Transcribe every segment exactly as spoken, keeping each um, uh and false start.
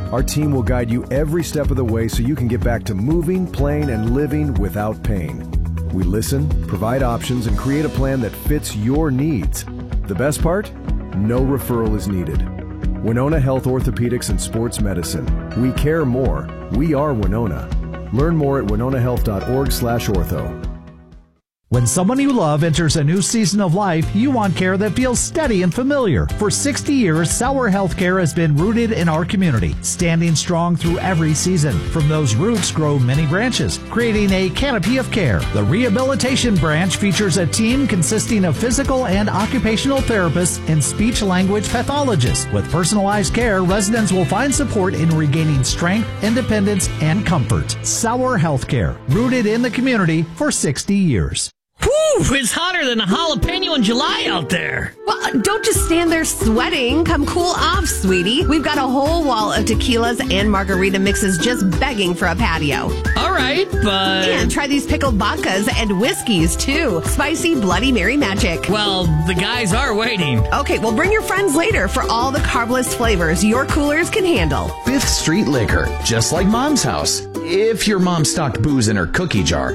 Our team will guide you every step of the way so you can get back to moving, playing, and living without pain. We listen, provide options, and create a plan that fits your needs. The best part? No referral is needed. Winona Health Orthopedics and Sports Medicine. We care more. We are Winona. Learn more at winona health dot org slash ortho. When someone you love enters a new season of life, you want care that feels steady and familiar. For sixty years, Sauer Healthcare has been rooted in our community, standing strong through every season. From those roots grow many branches, creating a canopy of care. The rehabilitation branch features a team consisting of physical and occupational therapists and speech-language pathologists. With personalized care, residents will find support in regaining strength, independence, and comfort. Sauer Healthcare, rooted in the community for sixty years. Whew, it's hotter than a jalapeno in July out there. Well, don't just stand there sweating. Come cool off, sweetie. We've got a whole wall of tequilas and margarita mixes just begging for a patio. All right, but... And try these pickled vodkas and whiskeys, too. Spicy Bloody Mary magic. Well, the guys are waiting. Okay, well, bring your friends later for all the carbless flavors your coolers can handle. Fifth Street Liquor, just like Mom's house. If your mom stocked booze in her cookie jar.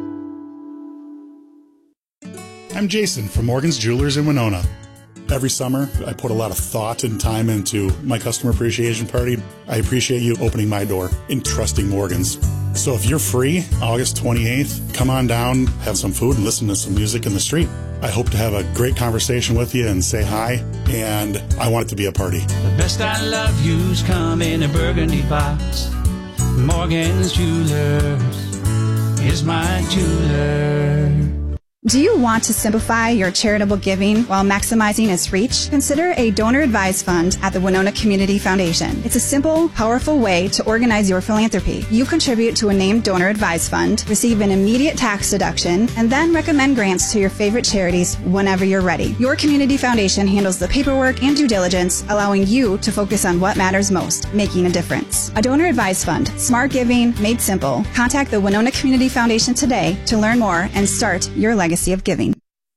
I'm Jason from Morgan's Jewelers in Winona. Every summer, I put a lot of thought and time into my customer appreciation party. I appreciate you opening my door and trusting Morgan's. So if you're free, August twenty-eighth, come on down, have some food, and listen to some music in the street. I hope to have a great conversation with you and say hi, and I want it to be a party. The best I love you's come in a burgundy box. Morgan's Jewelers is my jeweler. Do you want to simplify your charitable giving while maximizing its reach? Consider a donor-advised fund at the Winona Community Foundation. It's a simple, powerful way to organize your philanthropy. You contribute to a named donor-advised fund, receive an immediate tax deduction, and then recommend grants to your favorite charities whenever you're ready. Your community foundation handles the paperwork and due diligence, allowing you to focus on what matters most, making a difference. A donor-advised fund, smart giving made simple. Contact the Winona Community Foundation today to learn more and start your legacy of giving.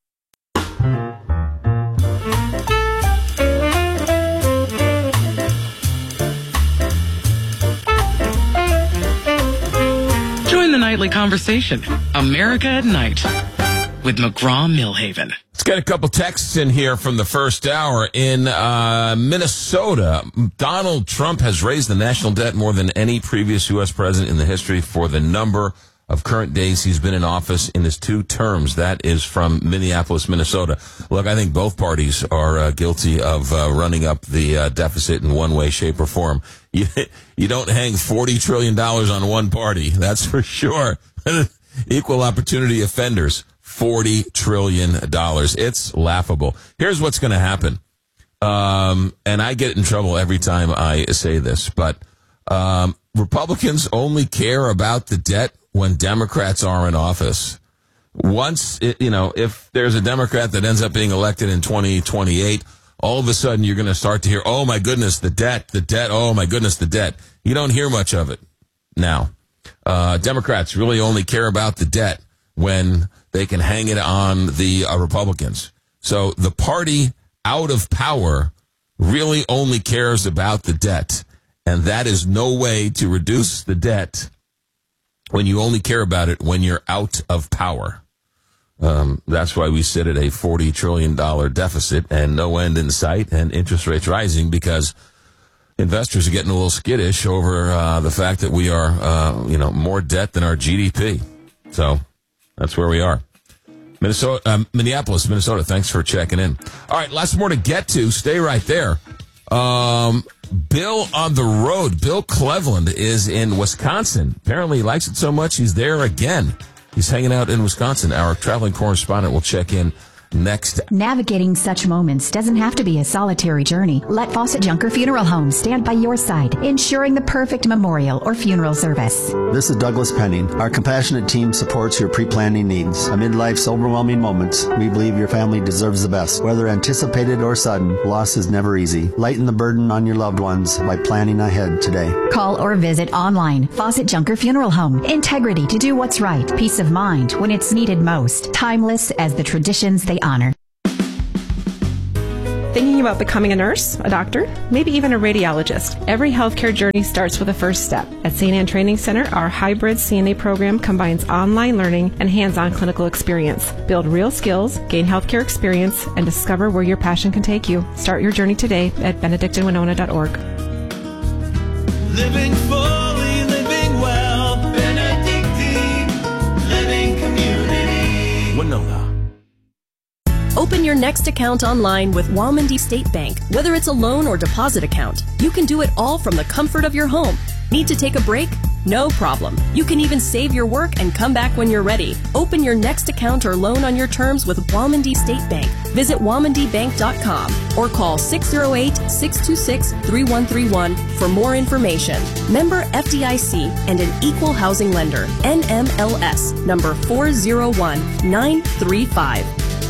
Join the nightly conversation, America at Night, with McGraw-Millhaven. Let's get a couple texts in here from the first hour. In uh, Minnesota, Donald Trump has raised the national debt more than any previous U S president in the history for the number of current days he's been in office in his two terms. That is from Minneapolis, Minnesota. Look, I think both parties are uh, guilty of uh, running up the uh, deficit in one way, shape, or form. You, you don't hang forty trillion dollars on one party, that's for sure. Equal opportunity offenders, forty trillion dollars. It's laughable. Here's what's going to happen. Um, and I get in trouble every time I say this, but um, Republicans only care about the debt when Democrats are in office. Once, it, you know, if there's a Democrat that ends up being elected in twenty twenty-eight, all of a sudden you're going to start to hear, oh, my goodness, the debt, the debt, oh, my goodness, the debt. You don't hear much of it now. Uh, Democrats really only care about the debt when they can hang it on the uh, Republicans. So the party out of power really only cares about the debt, and that is no way to reduce the debt when you only care about it when you're out of power. Um, that's why we sit at a forty trillion dollars deficit and no end in sight and interest rates rising, because investors are getting a little skittish over uh, the fact that we are, uh, you know, more debt than our G D P. So that's where we are. Minnesota, um, Minneapolis, Minnesota, thanks for checking in. All right, lots more to get to. Stay right there. Um, Bill on the road. Bill Cleveland is in Wisconsin. Apparently he likes it so much he's there again. He's hanging out in Wisconsin. Our traveling correspondent will check in next. Navigating such moments doesn't have to be a solitary journey. Let Fawcett Junker Funeral Home stand by your side, ensuring the perfect memorial or funeral service. This is Douglas Penning. Our compassionate team supports your pre-planning needs. Amid life's overwhelming moments, we believe your family deserves the best. Whether anticipated or sudden, loss is never easy. Lighten the burden on your loved ones by planning ahead today. Call or visit online. Fawcett Junker Funeral Home. Integrity to do what's right. Peace of mind when it's needed most. Timeless as the traditions they honor. Thinking about becoming a nurse, a doctor, maybe even a radiologist? Every healthcare journey starts with a first step. At Saint Anne Training Center, our hybrid C N A program combines online learning and hands-on clinical experience. Build real skills, gain healthcare experience, and discover where your passion can take you. Start your journey today at benedictine winona dot org. Living fully, living well. Benedictine Living Community. Winona. Open your next account online with Walmondie State Bank. Whether it's a loan or deposit account, you can do it all from the comfort of your home. Need to take a break? No problem. You can even save your work and come back when you're ready. Open your next account or loan on your terms with Walmondie State Bank. Visit walmondie bank dot com or call six oh eight, six two six, three one three one for more information. Member F D I C and an equal housing lender. N M L S number four zero one nine three five.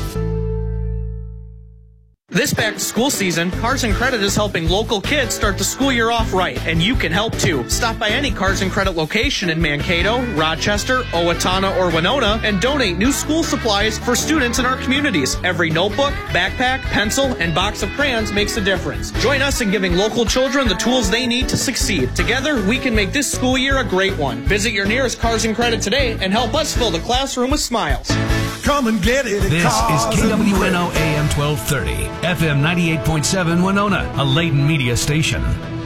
This back-to-school season, Cars and Credit is helping local kids start the school year off right, and you can help too. Stop by any Cars and Credit location in Mankato, Rochester, Owatonna, or Winona and donate new school supplies for students in our communities. Every notebook, backpack, pencil, and box of crayons makes a difference. Join us in giving local children the tools they need to succeed. Together, we can make this school year a great one. Visit your nearest Cars and Credit today and help us fill the classroom with smiles. Come and get it. This is K W N O A M twelve thirty, F M ninety-eight point seven Winona, a Layton media station.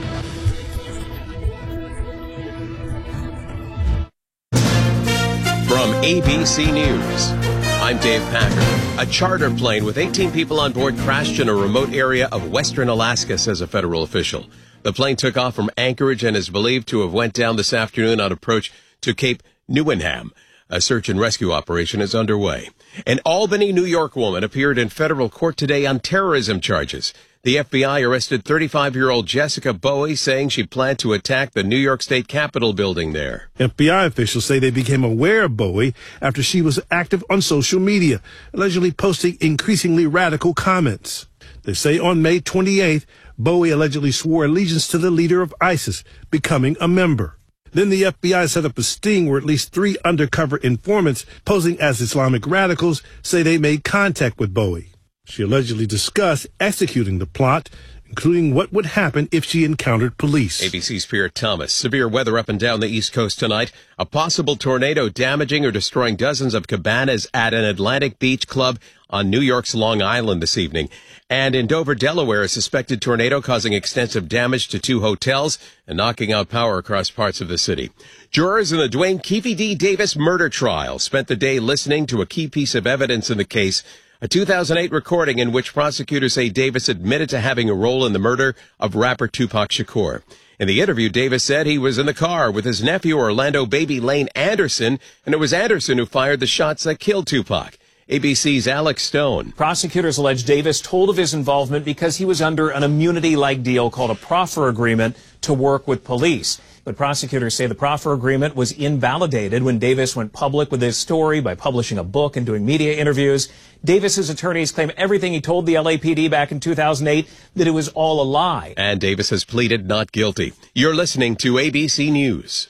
From A B C News, I'm Dave Packer. A charter plane with eighteen people on board crashed in a remote area of western Alaska, says a federal official. The plane took off from Anchorage and is believed to have went down this afternoon on approach to Cape Newenham. A search and rescue operation is underway. An Albany, New York woman appeared in federal court today on terrorism charges. The F B I arrested thirty-five-year-old Jessica Bowie, saying she planned to attack the New York State Capitol building there. F B I officials say they became aware of Bowie after she was active on social media, allegedly posting increasingly radical comments. They say on May twenty-eighth, Bowie allegedly swore allegiance to the leader of ISIS, becoming a member. Then the F B I set up a sting where at least three undercover informants posing as Islamic radicals say they made contact with Bowie. She allegedly discussed executing the plot, including what would happen if she encountered police. A B C's Pierre Thomas. Severe weather up and down the East Coast tonight. A possible tornado damaging or destroying dozens of cabanas at an Atlantic Beach club on New York's Long Island this evening. And in Dover, Delaware, a suspected tornado causing extensive damage to two hotels and knocking out power across parts of the city. Jurors in the Dwayne Keefe D. Davis murder trial spent the day listening to a key piece of evidence in the case, a two thousand eight recording in which prosecutors say Davis admitted to having a role in the murder of rapper Tupac Shakur. In the interview, Davis said he was in the car with his nephew Orlando Baby Lane Anderson, and it was Anderson who fired the shots that killed Tupac. A B C's Alex Stone. Prosecutors allege Davis told of his involvement because he was under an immunity-like deal called a proffer agreement to work with police. But prosecutors say the proffer agreement was invalidated when Davis went public with his story by publishing a book and doing media interviews. Davis's attorneys claim everything he told the L A P D back in two thousand eight, that it was all a lie. And Davis has pleaded not guilty. You're listening to A B C News.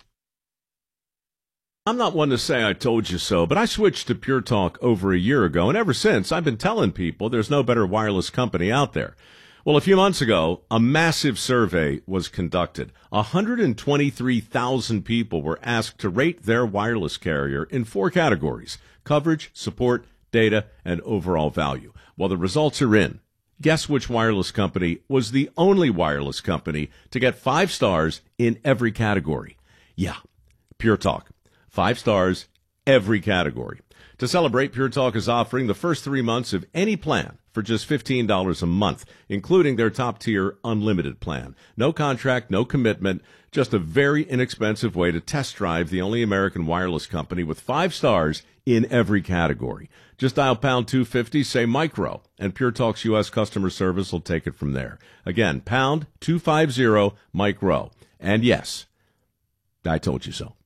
I'm not one to say I told you so, but I switched to Pure Talk over a year ago, and ever since I've been telling people there's no better wireless company out there. Well, a few months ago, a massive survey was conducted. one hundred twenty-three thousand people were asked to rate their wireless carrier in four categories: coverage, support, data, and overall value. Well, the results are in. Guess which wireless company was the only wireless company to get five stars in every category? Yeah, Pure Talk. Five stars, every category. To celebrate, Pure Talk is offering the first three months of any plan for just fifteen dollars a month, including their top-tier unlimited plan. No contract, no commitment, just a very inexpensive way to test drive the only American wireless company with five stars in every category. Just dial pound two fifty, say micro, and Pure Talk's U S customer service will take it from there. Again, pound two fifty, micro. And yes, I told you so.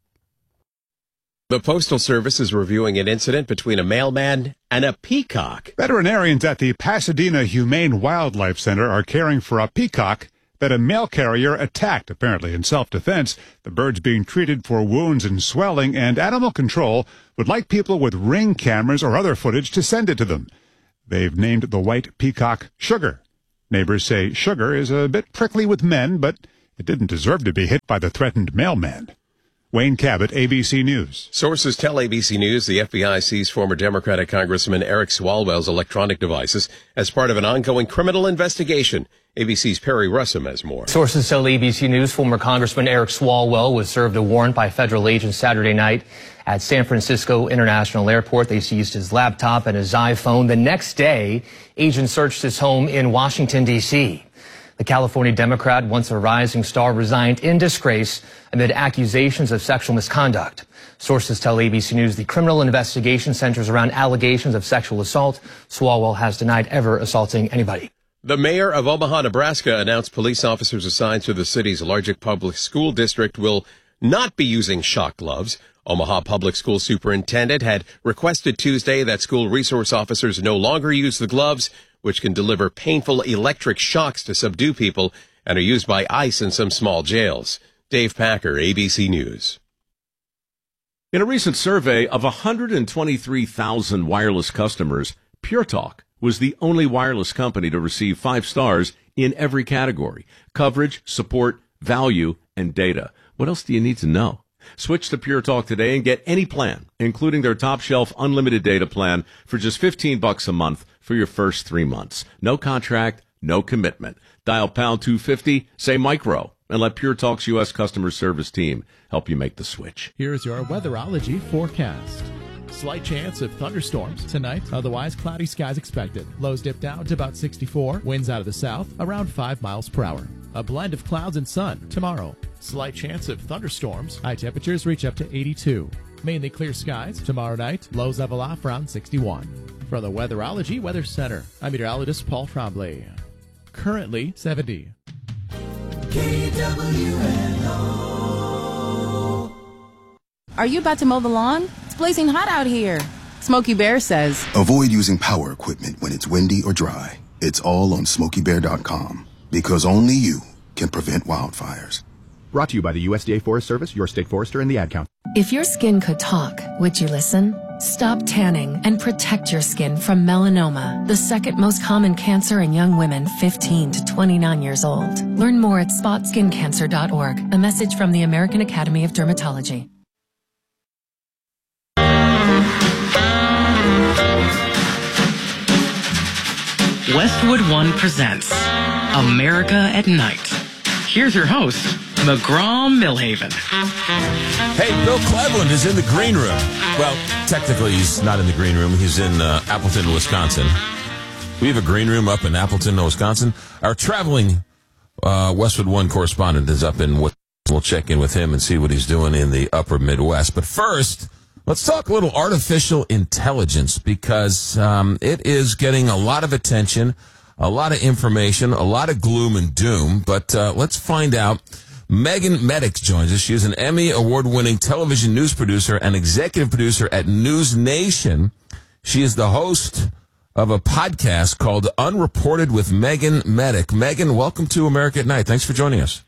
The Postal Service is reviewing an incident between a mailman and a peacock. Veterinarians at the Pasadena Humane Wildlife Center are caring for a peacock that a mail carrier attacked, apparently in self-defense. The bird's being treated for wounds and swelling, and Animal Control would like people with Ring cameras or other footage to send it to them. They've named the white peacock Sugar. Neighbors say Sugar is a bit prickly with men, but it didn't deserve to be hit by the threatened mailman. Wayne Cabot, A B C News. Sources tell A B C News the F B I seized former Democratic Congressman Eric Swalwell's electronic devices as part of an ongoing criminal investigation. A B C's Perry Russum has more. Sources tell A B C News former Congressman Eric Swalwell was served a warrant by federal agents Saturday night at San Francisco International Airport. They seized his laptop and his iPhone. The next day, agents searched his home in Washington, D C The California Democrat, once a rising star, resigned in disgrace amid accusations of sexual misconduct. Sources tell A B C News the criminal investigation centers around allegations of sexual assault. Swalwell has denied ever assaulting anybody. The mayor of Omaha, Nebraska, announced police officers assigned to the city's largest public school district will not be using shock gloves. Omaha Public School Superintendent had requested Tuesday that school resource officers no longer use the gloves, which can deliver painful electric shocks to subdue people and are used by ICE in some small jails. Dave Packer, A B C News. In a recent survey of one hundred twenty-three thousand wireless customers, Pure Talk was the only wireless company to receive five stars in every category: coverage, support, value, and data. What else do you need to know? Switch to Pure Talk today and get any plan, including their top shelf unlimited data plan, for just fifteen bucks a month for your first three months. No contract, no commitment. Dial pound two fifty, say micro, and let Pure Talk's U S customer service team help you make the switch. Here's your weatherology forecast. Slight chance of thunderstorms tonight, otherwise cloudy skies expected. Lows dip down to about sixty-four, winds out of the south around five miles per hour. A blend of clouds and sun tomorrow. Slight chance of thunderstorms. High temperatures reach up to eighty-two. Mainly clear skies tomorrow night. Lows level off around sixty-one. From the Weatherology Weather Center, I'm meteorologist Paul Tremblay. Currently seventy. K W N O. Are you about to mow the lawn? It's blazing hot out here. Smokey Bear says, avoid using power equipment when it's windy or dry. It's all on smokey bear dot com, because only you can prevent wildfires. Brought to you by the U S D A Forest Service, your state forester, and the Ad Council. If your skin could talk, would you listen? Stop tanning and protect your skin from melanoma, the second most common cancer in young women fifteen to twenty-nine years old. Learn more at spot skin cancer dot org. A message from the American Academy of Dermatology. Westwood One presents America at Night. Here's your host, McGraw Millhaven. Hey, Bill Cleveland is in the green room. Well, technically he's not in the green room. He's in uh, Appleton, Wisconsin. We have a green room up in Appleton, Wisconsin. Our traveling uh, Westwood One correspondent is up in Wisconsin. We'll check in with him and see what he's doing in the upper Midwest. But first, let's talk a little artificial intelligence, because um, it is getting a lot of attention, a lot of information, a lot of gloom and doom. But uh, let's find out. Megan Medix joins us. She is an Emmy award-winning television news producer and executive producer at News Nation. She is the host of a podcast called Unreported with Megan Medix. Megan, welcome to America at Night. Thanks for joining us.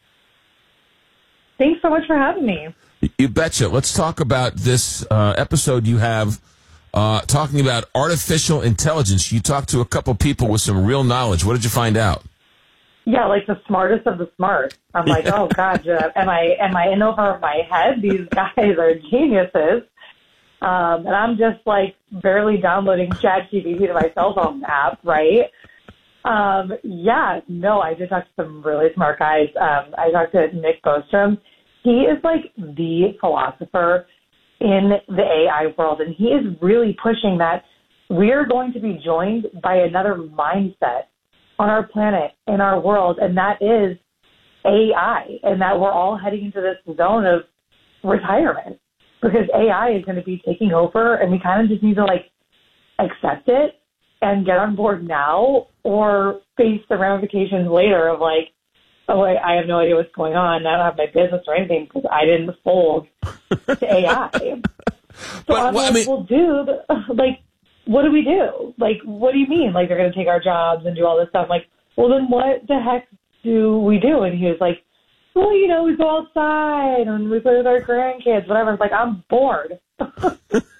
Thanks so much for having me. You betcha. Let's talk about this uh, episode you have uh, talking about artificial intelligence. You talked to a couple people with some real knowledge. What did you find out? Yeah, like the smartest of the smart. I'm like, oh God, am I am I in over my head? These guys are geniuses, um, and I'm just like barely downloading ChatGPT to my cell phone app, right? Um, yeah, no, I did talk to some really smart guys. Um, I talked to Nick Bostrom. He is like the philosopher in the A I world, and he is really pushing that we're going to be joined by another mindset on our planet, in our world, and that is A I, and that we're all heading into this zone of retirement because A I is going to be taking over, and we kind of just need to like accept it and get on board now, or face the ramifications later of like, oh, wait, I have no idea what's going on. I don't have my business or anything because I didn't fold to A I. So but, I'm well, like, I mean, well, dude, like, what do we do? Like, what do you mean? Like, they're going to take our jobs and do all this stuff. Like, well, then what the heck do we do? And he was like, well, you know, we go outside and we play with our grandkids, whatever. It's like, I'm bored.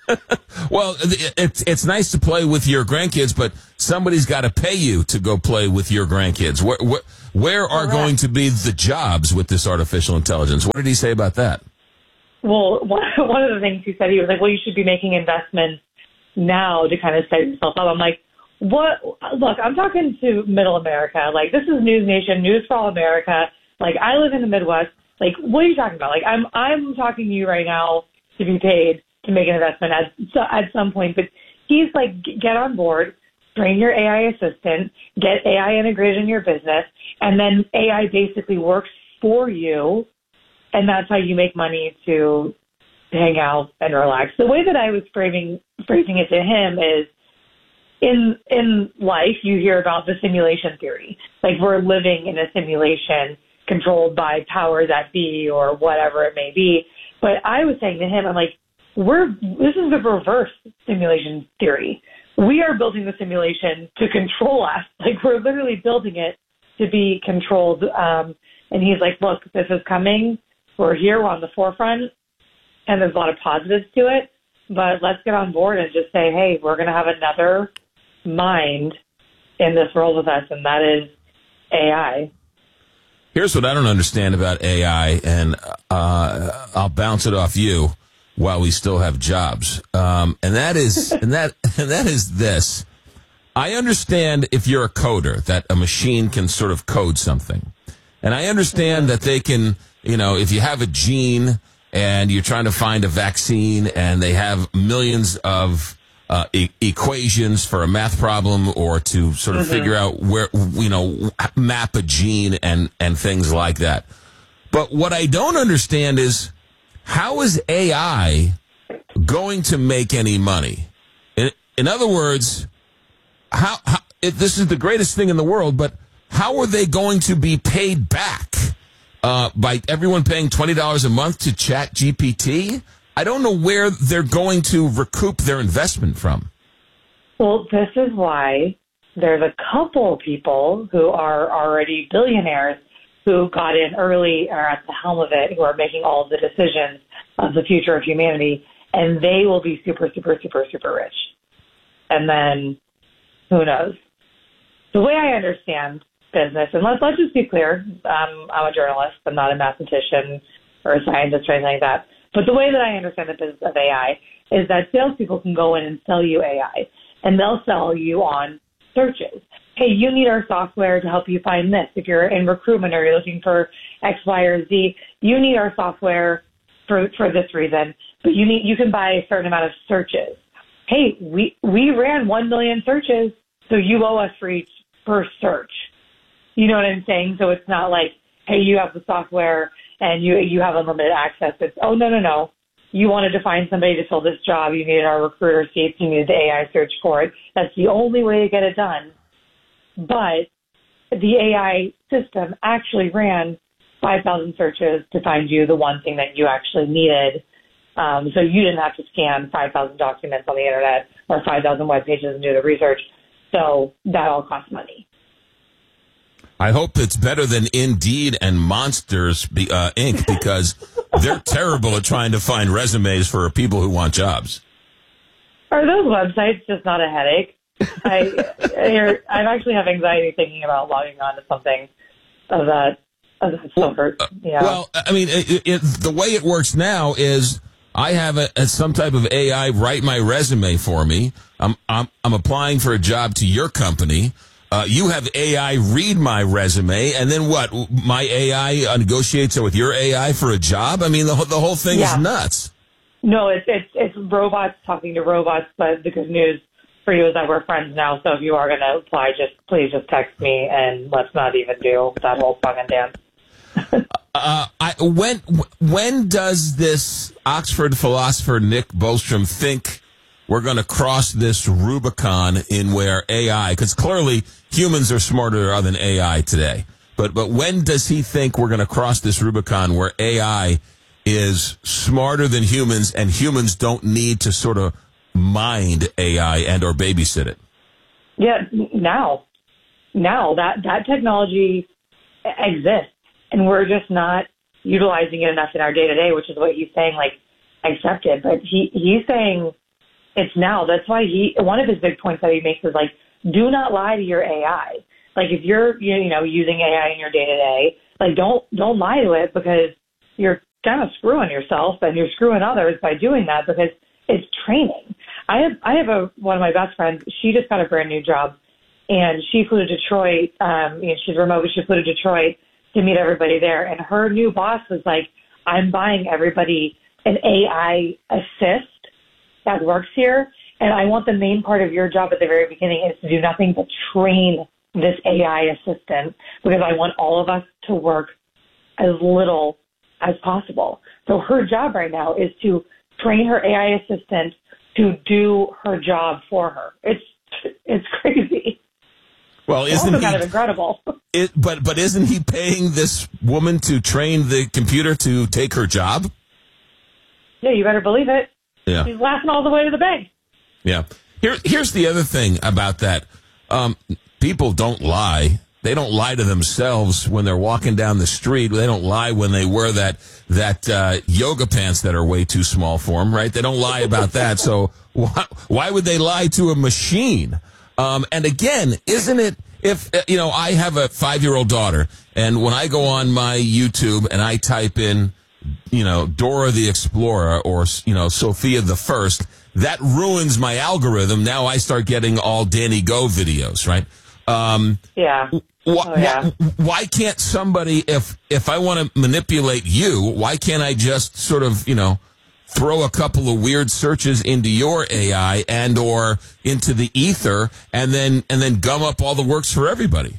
Well, it's it's nice to play with your grandkids, but somebody's got to pay you to go play with your grandkids. Where where, where are Correct. going to be the jobs with this artificial intelligence? What did he say about that? Well, one one of the things he said, he was like, well, you should be making investments now to kind of set yourself up. I'm like, what? Look, I'm talking to middle America. Like, this is News Nation, News for All America. Like, I live in the Midwest. Like, what are you talking about? Like, I'm I'm talking to you right now to be paid to make an investment at at some point. But he's like, get on board, train your A I assistant, get A I integrated in your business, and then A I basically works for you, and that's how you make money to hang out and relax. The way that I was framing phrasing it to him is, in in life, you hear about the simulation theory. Like, we're living in a simulation controlled by powers that be or whatever it may be. But I was saying to him, I'm like, we're this is the reverse simulation theory. We are building the simulation to control us. Like, we're literally building it to be controlled. Um, and he's like, look, this is coming. We're here. We're on the forefront. And there's a lot of positives to it. But let's get on board and just say, hey, we're going to have another mind in this world with us, and that is A I. Here's what I don't understand about A I, and uh, I'll bounce it off you while we still have jobs. Um, and that is, and that, and that is this. I understand if you're a coder that a machine can sort of code something, and I understand that they can, you know, if you have a gene and you're trying to find a vaccine, and they have millions of uh, e- equations for a math problem, or to sort of mm-hmm. figure out where, you know, map a gene and and things like that. But what I don't understand is, how is A I going to make any money? In, in other words, how, how if this is the greatest thing in the world, but how are they going to be paid back? Uh, by everyone paying twenty dollars a month to Chat G P T? I don't know where they're going to recoup their investment from. Well, this is why there's a couple people who are already billionaires who got in early or at the helm of it, who are making all of the decisions of the future of humanity, and they will be super, super, super, super rich. And then, who knows? The way I understand business, and let's, let's just be clear, um, I'm a journalist, I'm not a mathematician or a scientist or anything like that, but the way that I understand the business of A I is that salespeople can go in and sell you A I, and they'll sell you on searches. Hey, you need our software to help you find this. If you're in recruitment or you're looking for X, Y, or Z, you need our software for for this reason. But you need you can buy a certain amount of searches. Hey, we we ran one million searches, so you owe us for each per search. You know what I'm saying? So it's not like, hey, you have the software and you you have unlimited access. It's, oh, no, no, no. You wanted to find somebody to fill this job. You needed our recruiter seats. You needed the A I search for it. That's the only way to get it done. But the A I system actually ran five thousand searches to find you the one thing that you actually needed. Um, so you didn't have to scan five thousand documents on the internet or five thousand web pages and do the research. So that all costs money. I hope it's better than Indeed and Monsters uh, Incorporated because they're terrible at trying to find resumes for people who want jobs. Are those websites just not a headache? I I actually have anxiety thinking about logging on to something of that of that sort. Yeah. Well, I mean, it, it, the way it works now is I have a, a, some type of A I write my resume for me. I'm I'm I'm applying for a job to your company. Uh, you have A I read my resume, and then what? My A I uh, negotiates with your A I for a job? I mean, the, the whole thing yeah. is nuts. No, it's, it's it's robots talking to robots, but the good news for you is that we're friends now, so if you are going to apply, just please just text me, and let's not even do that whole song and dance. uh, I, when when does this Oxford philosopher Nick Bostrom think we're going to cross this Rubicon in where A I, because clearly humans are smarter than A I today, but but when does he think we're going to cross this Rubicon where A I is smarter than humans and humans don't need to sort of mind A I and or babysit it? Yeah, now. Now that, that technology exists, and we're just not utilizing it enough in our day-to-day, which is what he's saying, like, accept it. But he, he's saying it's now. That's why he, one of his big points that he makes is like, do not lie to your A I. Like if you're, you know, using A I in your day to day, like don't, don't lie to it because you're kind of screwing yourself and you're screwing others by doing that because it's training. I have, I have a, one of my best friends, she just got a brand new job and she flew to Detroit. Um, you know, she's remote, but she flew to Detroit to meet everybody there. And her new boss was like, I'm buying everybody an A I assist that works here. And I want the main part of your job at the very beginning is to do nothing but train this A I assistant because I want all of us to work as little as possible. So her job right now is to train her A I assistant to do her job for her. It's it's crazy. Well, It's isn't also kind he, of incredible. it, but but isn't he paying this woman to train the computer to take her job? Yeah, you better believe it. Yeah. He's laughing all the way to the bank. Yeah. Here, here's the other thing about that. Um, people don't lie. They don't lie to themselves when they're walking down the street. They don't lie when they wear that that uh, yoga pants that are way too small for them, right? They don't lie about that. So why, why would they lie to a machine? Um, and again, isn't it, if, you know, I have a five-year-old daughter, and when I go on my YouTube and I type in, you know, Dora the Explorer or, you know, Sophia the First, that ruins my algorithm. Now I start getting all Danny Go videos, right? Um, yeah. Wh- oh, yeah. wh- why can't somebody, if if I want to manipulate you, why can't I just sort of, you know, throw a couple of weird searches into your A I and or into the ether and then and then gum up all the works for everybody?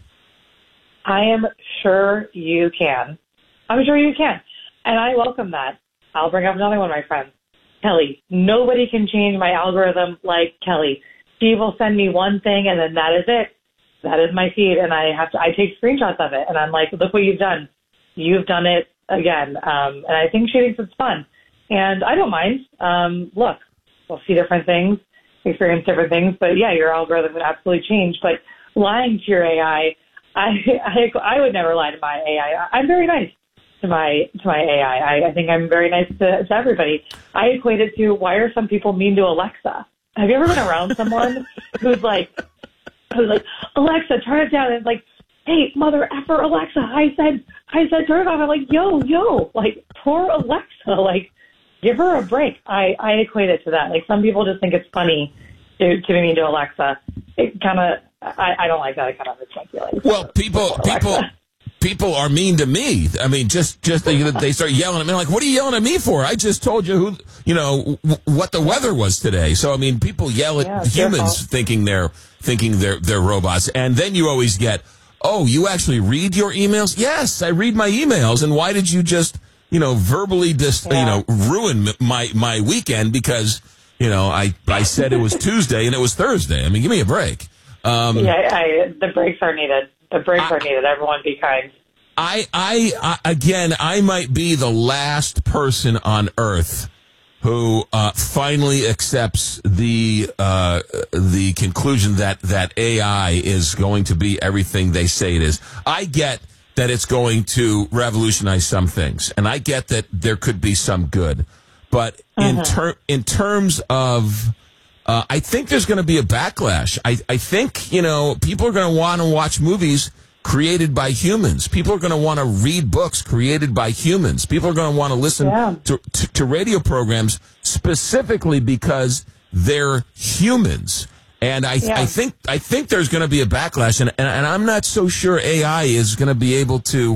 I am sure you can. I'm sure you can. And I welcome that. I'll bring up another one of my friends. Kelly. Nobody can change my algorithm like Kelly. She will send me one thing and then that is it. That is my feed, and I have to. I take screenshots of it, and I'm like, "Look what you've done! You've done it again." Um, and I think she thinks it's fun, and I don't mind. Um, look, we'll see different things, experience different things, but yeah, your algorithm would absolutely change. But lying to your A I, I, I, I would never lie to my A I. I'm very nice to my to my A I. I, I think I'm very nice to, to everybody. I equate it to why are some people mean to Alexa? Have you ever been around someone who's like? I was like, Alexa, turn it down. And it's like, hey, mother effer Alexa, I said, I said, turn it off. I'm like, yo, yo, like, poor Alexa, like, give her a break. I, I equate it to that. Like, some people just think it's funny to, to be mean to Alexa. It kind of, I, I don't like that. I kind of speculate. Well, people, people, people are mean to me. I mean, just, just they, they start yelling at me. I'm like, what are you yelling at me for? I just told you who, you know, w- what the weather was today. So, I mean, people yell at Yeah, humans thinking they're, thinking they're, they're robots. And then you always get, oh, you actually read your emails? Yes, I read my emails. And why did you just, you know, verbally dis, Yeah. you know, ruin my, my weekend because, you know, I, I said it was Tuesday and it was Thursday. I mean, give me a break. Um, yeah, I, the breaks are needed. The breaks I, are needed. Everyone be kind. I, I, I, again, I might be the last person on earth who uh, finally accepts the uh, the conclusion that, that A I is going to be everything they say it is. I get that it's going to revolutionize some things, and I get that there could be some good. But in Uh-huh. ter- in terms of, uh, I think there's going to be a backlash. I, I think, you know, people are going to want to watch movies created by humans. People are going to want to read books created by humans. People are going to want to listen Yeah. to, to, to radio programs specifically because they're humans. And I, Yeah. I think I think there's going to be a backlash, and, and, and I'm not so sure A I is going to be able to,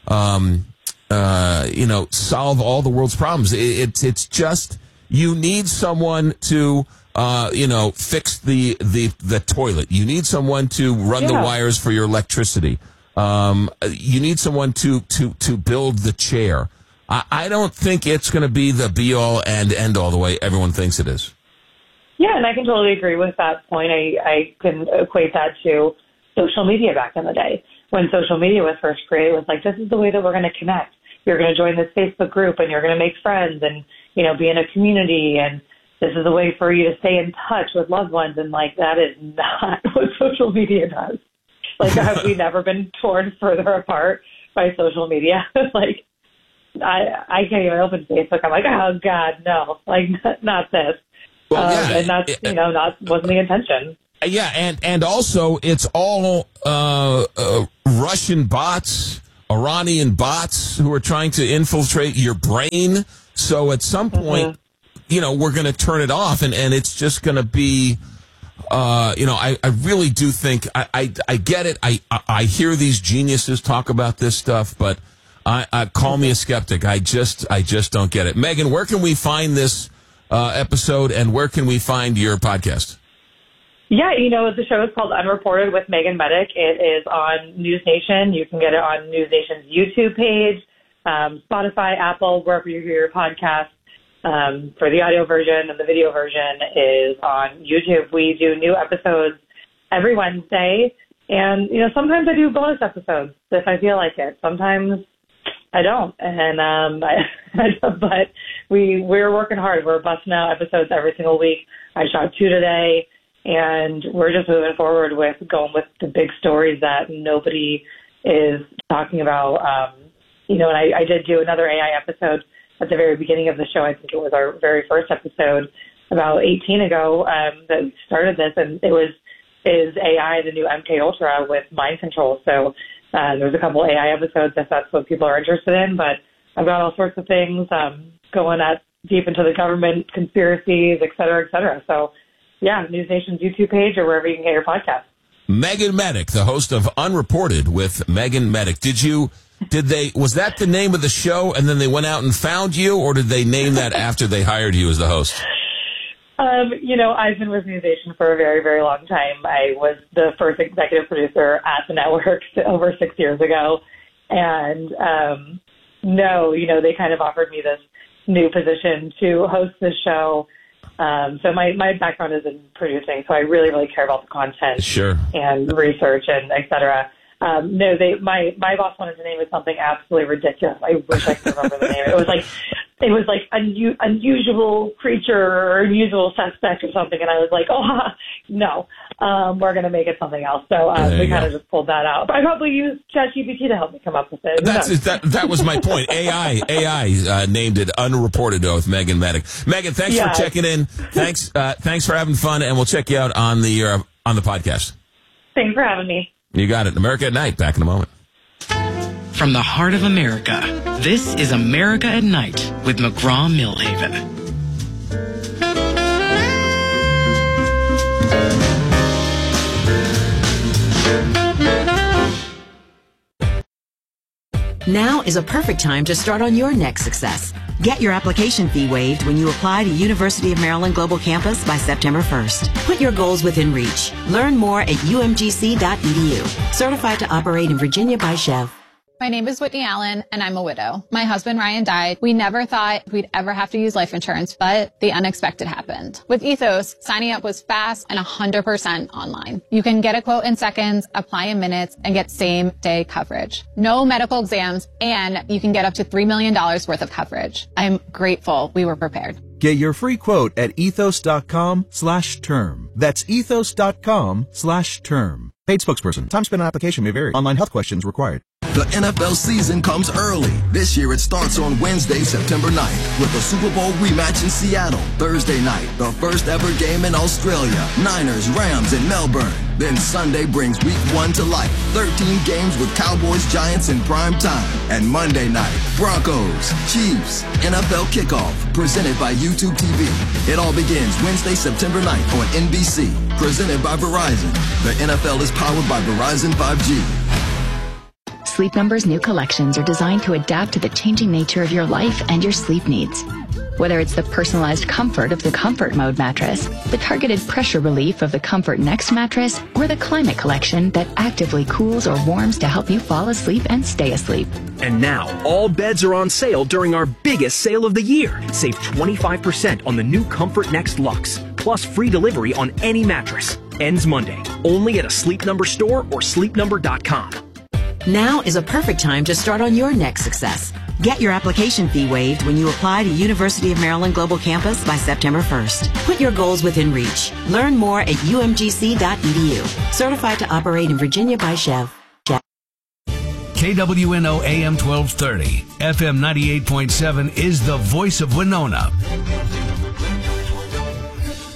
um, uh, you know, solve all the world's problems. It, it's it's just you need someone to. Uh, you know, fix the, the, the toilet. You need someone to run the Yeah. wires for your electricity. Um, you need someone to, to, to build the chair. I, I don't think it's going to be the be all and end all the way everyone thinks it is. Yeah, and I can totally agree with that point. I, I can equate that to social media back in the day. When social media was first created, it was like, this is the way that we're going to connect. You're going to join this Facebook group and you're going to make friends and, you know, be in a community, and this is a way for you to stay in touch with loved ones. And like, that is not what social media does. Like, have we never been torn further apart by social media? Like, I I can't even open Facebook. I'm like, oh God, no, like not, not this. Well, uh, yeah, and that's, you know, that wasn't the intention. Yeah, and, and also it's all uh, uh, Russian bots, Iranian bots who are trying to infiltrate your brain. So at some point, mm-hmm. you know, we're going to turn it off, and, and it's just going to be, uh, you know, I, I really do think, I, I, I get it. I, I hear these geniuses talk about this stuff, but I, I call me a skeptic. I just I just don't get it. Megan, where can we find this uh, episode, and where can we find your podcast? Yeah, you know, the show is called Unreported with Megan Medic. It is on News Nation. You can get it on News Nation's YouTube page, um, Spotify, Apple, wherever you hear your podcast. Um, for the audio version, and the video version is on YouTube. We do new episodes every Wednesday, and, you know, sometimes I do bonus episodes if I feel like it. Sometimes I don't, and um, I, but we we're working hard. We're busting out episodes every single week. I shot two today, and we're just moving forward with going with the big stories that nobody is talking about. Um, you know, and I, I did do another A I episode at the very beginning of the show. I think it was our very first episode about eighteen ago um, that we started this, and it was is A I the new M K Ultra with mind control. So. Uh, there's a couple A I episodes if that's what people are interested in, but I've got all sorts of things um, going at deep into the government, conspiracies, et cetera, et cetera. So, yeah, News Nation's YouTube page or wherever you can get your podcast. Megan Medic, the host of Unreported with Megan Medic. Did you, did they, was that the name of the show and then they went out and found you, or did they name that after they hired you as the host? Um, you know, I've been with News Nation for a very, very long time. I was the first executive producer at the network over six years ago. And, um, no, you know, they kind of offered me this new position to host the show. Um, so my, my background is in producing, so I really, really care about the content sure. and research and et cetera. Um, no, they, my, my boss wanted to name it something absolutely ridiculous. I wish I could remember the name. It was like, it was like un- unusual creature or unusual suspect or something. And I was like, oh, no, um, we're going to make it something else. So, uh, we kind of just pulled that out. But I probably used ChatGPT to help me come up with it. That's, that, that was my point. A I, A I, uh, named it Unreported with Megan Medic. Megan, thanks yeah. for checking in. Thanks, uh, thanks for having fun. And we'll check you out on the, uh, on the podcast. Thanks for having me. You got it. America at Night. Back in a moment. From the heart of America, this is America at Night with McGraw-Millhaven. Now is a perfect time to start on your next success. Get your application fee waived when you apply to University of Maryland Global Campus by September first. Put your goals within reach. Learn more at U M G C dot E D U. Certified to operate in Virginia by Chev. My name is Whitney Allen, and I'm a widow. My husband, Ryan, died. We never thought we'd ever have to use life insurance, but the unexpected happened. With Ethos, signing up was fast and one hundred percent online. You can get a quote in seconds, apply in minutes, and get same-day coverage. No medical exams, and you can get up to three million dollars worth of coverage. I'm grateful we were prepared. Get your free quote at ethos.com slash term. That's ethos.com slash term. Paid spokesperson. Time spent on application may vary. Online health questions required. The N F L season comes early. This year it starts on Wednesday, September ninth with the Super Bowl rematch in Seattle. Thursday night, the first ever game in Australia. Niners, Rams in Melbourne. Then Sunday brings week one to life. thirteen games with Cowboys, Giants in prime time. And Monday night, Broncos, Chiefs, N F L kickoff, presented by YouTube T V. It all begins Wednesday, September ninth on N B C, presented by Verizon. The N F L is powered by Verizon five G. Sleep Number's new collections are designed to adapt to the changing nature of your life and your sleep needs. Whether it's the personalized comfort of the Comfort Mode mattress, the targeted pressure relief of the Comfort Next mattress, or the Climate Collection that actively cools or warms to help you fall asleep and stay asleep. And now, all beds are on sale during our biggest sale of the year. Save twenty-five percent on the new Comfort Next Luxe, plus free delivery on any mattress. Ends Monday, only at a Sleep Number store or sleep number dot com. Now is a perfect time to start on your next success. Get your application fee waived when you apply to University of Maryland Global Campus by September first. Put your goals within reach. Learn more at U M G C dot E D U. Certified to operate in Virginia by Chev. K W N O A M twelve thirty, F M ninety-eight point seven is the voice of Winona.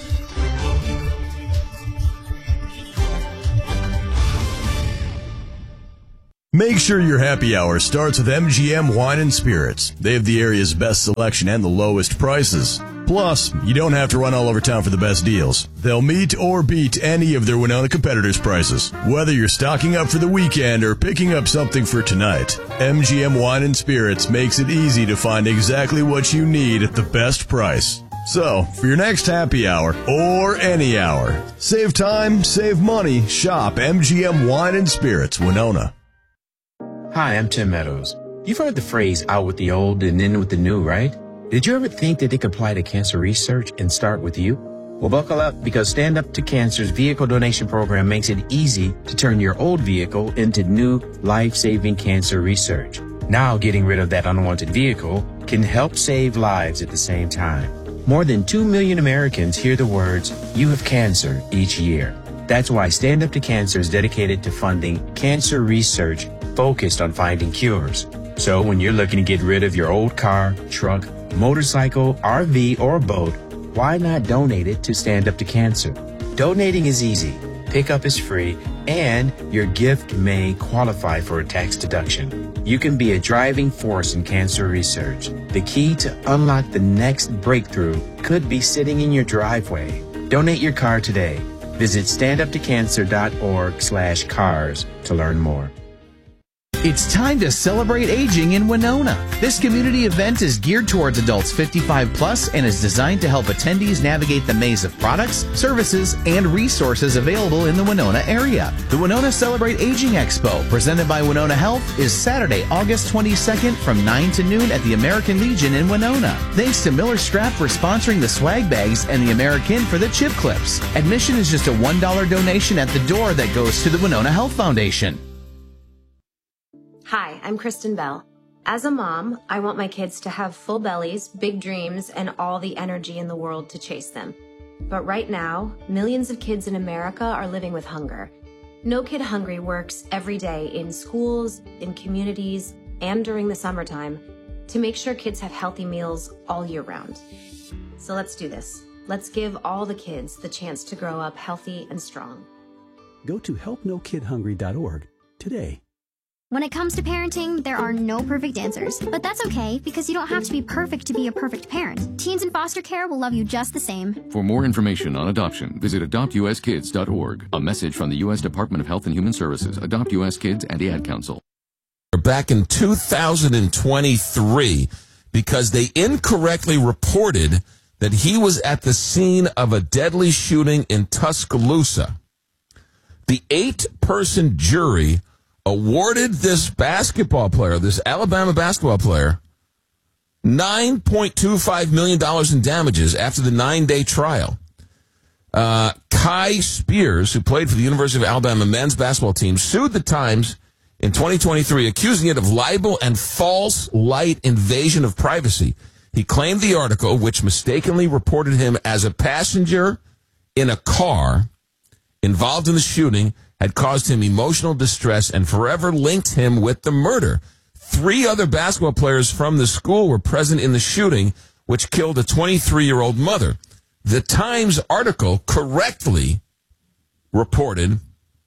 Make sure your happy hour starts with M G M Wine and Spirits. They have the area's best selection and the lowest prices. Plus, you don't have to run all over town for the best deals. They'll meet or beat any of their Winona competitors' prices. Whether you're stocking up for the weekend or picking up something for tonight, M G M Wine and Spirits makes it easy to find exactly what you need at the best price. So, for your next happy hour, or any hour, save time, save money, shop M G M Wine and Spirits, Winona. Hi, I'm Tim Meadows. You've heard the phrase out with the old and in with the new, right? Did you ever think that they could apply to cancer research and start with you? Well, buckle up, because Stand Up to Cancer's vehicle donation program makes it easy to turn your old vehicle into new life-saving cancer research. Now, getting rid of that unwanted vehicle can help save lives at the same time. More than two million Americans hear the words, "You have cancer," each year. That's why Stand Up to Cancer is dedicated to funding cancer research focused on finding cures. So when you're looking to get rid of your old car, truck, motorcycle, R V, or boat, why not donate it to Stand Up to Cancer? Donating is easy, pickup is free, and your gift may qualify for a tax deduction. You can be a driving force in cancer research. The key to unlock the next breakthrough could be sitting in your driveway. Donate your car today. Visit standuptocancer.org slash cars to learn more. It's time to celebrate aging in Winona. This community event is geared towards adults fifty-five plus and is designed to help attendees navigate the maze of products, services, and resources available in the Winona area. The Winona Celebrate Aging Expo, presented by Winona Health, is Saturday, August twenty-second from nine to noon at the American Legion in Winona. Thanks to Miller Strap for sponsoring the swag bags and the American for the chip clips. Admission is just a one dollar donation at the door that goes to the Winona Health Foundation. Hi, I'm Kristen Bell. As a mom, I want my kids to have full bellies, big dreams, and all the energy in the world to chase them. But right now, millions of kids in America are living with hunger. No Kid Hungry works every day in schools, in communities, and during the summertime to make sure kids have healthy meals all year round. So let's do this. Let's give all the kids the chance to grow up healthy and strong. Go to help no kid hungry dot org today. When it comes to parenting, there are no perfect answers. But that's okay, because you don't have to be perfect to be a perfect parent. Teens in foster care will love you just the same. For more information on adoption, visit adopt u s kids dot org. A message from the U S Department of Health and Human Services, Adopt U S Kids, and the Ad Council. Back in two thousand twenty-three, because they incorrectly reported that he was at the scene of a deadly shooting in Tuscaloosa. The eight-person jury awarded this basketball player, this Alabama basketball player, nine point two five million dollars in damages after the nine-day trial. Uh, Kai Spears, who played for the University of Alabama men's basketball team, sued the Times in twenty twenty-three, accusing it of libel and false light invasion of privacy. He claimed the article, which mistakenly reported him as a passenger in a car involved in the shooting, had caused him emotional distress and forever linked him with the murder. Three other basketball players from the school were present in the shooting, which killed a twenty-three-year-old mother. The Times article correctly reported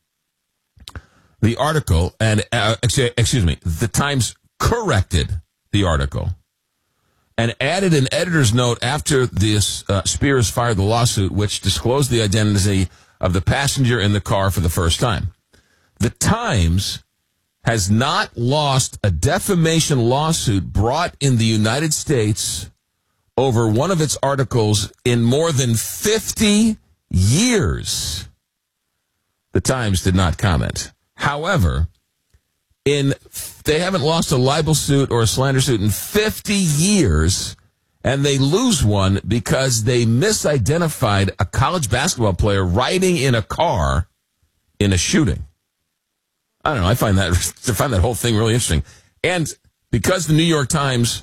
the article, and uh, excuse me, the Times corrected the article and added an editor's note after this uh, Spears fired the lawsuit, which disclosed the identity of the passenger in the car for the first time. The Times has not lost a defamation lawsuit brought in the United States over one of its articles in more than fifty years. The Times did not comment. However, in they haven't lost a libel suit or a slander suit in fifty years, and they lose one because they misidentified a college basketball player riding in a car in a shooting. I don't know. I find that I find that whole thing really interesting. And because the New York Times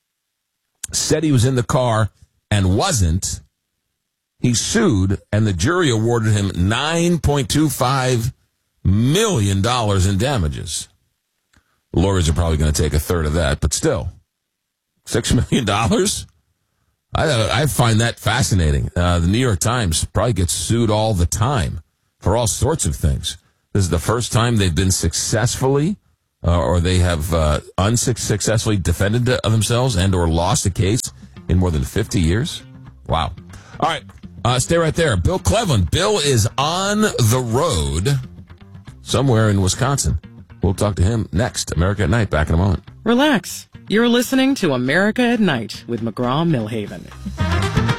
said he was in the car and wasn't, he sued, and the jury awarded him nine point two five million dollars in damages. The lawyers are probably going to take a third of that, but still, six million dollars? I, I find that fascinating. Uh, the New York Times probably gets sued all the time for all sorts of things. This is the first time they've been successfully uh, or they have uh, unsuccessfully defended themselves and or lost a case in more than fifty years. Wow. All right. Uh, stay right there. Bill Cleveland. Bill is on the road somewhere in Wisconsin. We'll talk to him next. America at Night. Back in a moment. Relax. You're listening to America at Night with McGraw-Milhaven.